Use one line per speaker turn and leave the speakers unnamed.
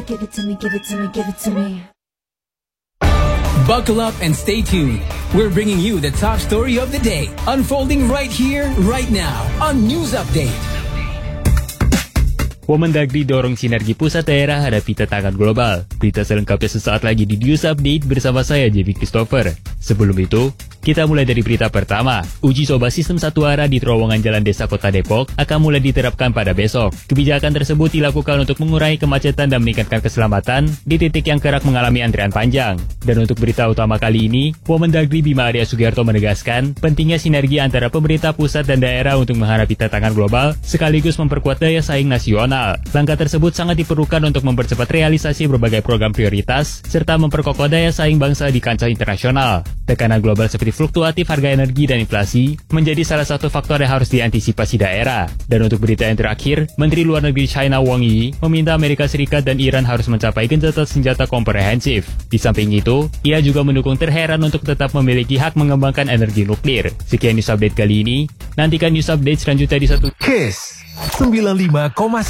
give it to me, give it to me, give it to me.
Buckle up and stay tuned. We're bringing you the top story of the day, unfolding right here, right now on News Update.
Womendagri dorong sinergi pusat daerah hadapi tantangan global. Berita selengkapnya sesaat lagi di News Update bersama saya, J.B. Christopher. Sebelum itu, kita mulai dari berita pertama. Uji coba sistem satu arah di terowongan Jalan Desa Kota Depok akan mulai diterapkan pada besok. Kebijakan tersebut dilakukan untuk mengurangi kemacetan dan meningkatkan keselamatan di titik yang kerap mengalami antrian panjang. Dan untuk berita utama kali ini, Womendagri Bima Arya Sugiarto menegaskan pentingnya sinergi antara pemerintah pusat dan daerah untuk menghadapi tantangan global sekaligus memperkuat daya saing nasional. Langkah tersebut sangat diperlukan untuk mempercepat realisasi berbagai program prioritas serta memperkokoh daya saing bangsa di kancah internasional. Tekanan global seperti fluktuatif harga energi dan inflasi menjadi salah satu faktor yang harus diantisipasi daerah. Dan untuk berita yang terakhir, Menteri Luar Negeri China Wang Yi meminta Amerika Serikat dan Iran harus mencapai gencatan senjata komprehensif. Di samping itu, ia juga mendukung Teheran untuk tetap memiliki hak mengembangkan energi nuklir. Sekian News Update kali ini. Nantikan News Update selanjutnya di satu
KISS 95,1